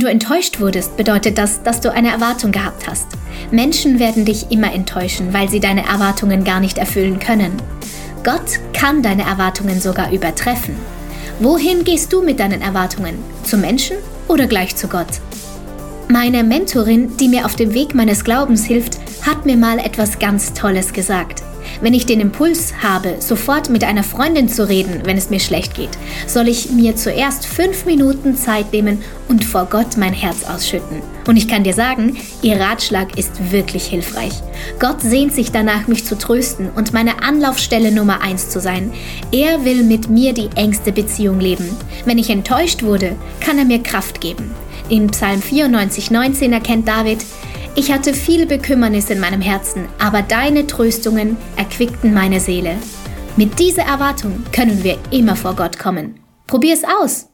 du enttäuscht wurdest, bedeutet das, dass du eine Erwartung gehabt hast. Menschen werden dich immer enttäuschen, weil sie deine Erwartungen gar nicht erfüllen können. Gott kann deine Erwartungen sogar übertreffen. Wohin gehst du mit deinen Erwartungen? Zu Menschen oder gleich zu Gott? Meine Mentorin, die mir auf dem Weg meines Glaubens hilft, hat mir mal etwas ganz Tolles gesagt. Wenn ich den Impuls habe, sofort mit einer Freundin zu reden, wenn es mir schlecht geht, soll ich mir zuerst 5 Minuten Zeit nehmen und vor Gott mein Herz ausschütten. Und ich kann dir sagen, ihr Ratschlag ist wirklich hilfreich. Gott sehnt sich danach, mich zu trösten und meine Anlaufstelle Nummer 1 zu sein. Er will mit mir die engste Beziehung leben. Wenn ich enttäuscht wurde, kann er mir Kraft geben. In Psalm 94,19 erkennt David: Ich hatte viel Bekümmernis in meinem Herzen, aber deine Tröstungen erquickten meine Seele. Mit dieser Erwartung können wir immer vor Gott kommen. Probier's aus!